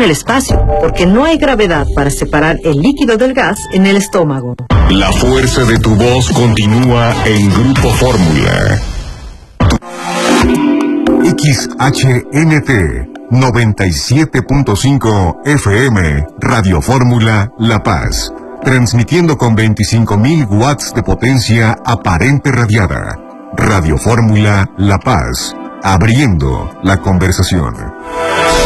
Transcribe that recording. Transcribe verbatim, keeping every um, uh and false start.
el espacio, porque no hay gravedad para separar el líquido del gas en el estómago. La fuerza de tu voz continúa en Grupo Fórmula. X H N T noventa y siete punto cinco F M, Radio Fórmula La Paz, transmitiendo con veinticinco mil watts de potencia aparente radiada. Radio Fórmula La Paz, abriendo la conversación.